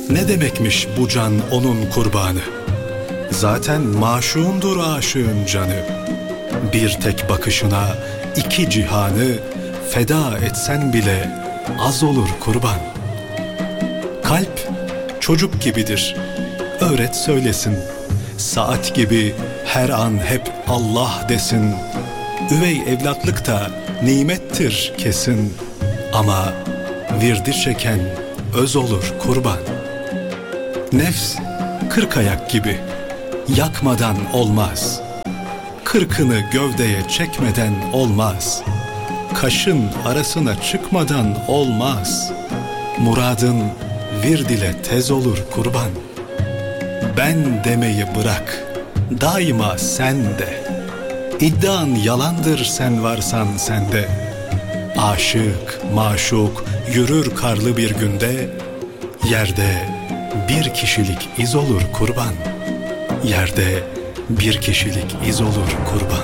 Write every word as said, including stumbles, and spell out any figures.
Ne demekmiş bu can onun kurbanı? Zaten maşuğundur aşığın canı. Bir tek bakışına iki cihanı feda etsen bile az olur kurban. Kalp çocuk gibidir, öğret söylesin. Saat gibi her an hep Allah desin. Üvey evlatlık da nimettir kesin. Ama virdi çeken öz olur kurban. Nefs kırk ayak gibi, yakmadan olmaz. Kırkını gövdeye çekmeden olmaz. Kaşın arasına çıkmadan olmaz. Muradın vird ile tez olur kurban. Ben demeyi bırak, daima sen de. İddian yalandır sen varsan sende. Aşık, maşuk yürür karlı bir günde. Yerde bir kişilik iz olur kurban. Yerde bir kişilik iz olur kurban.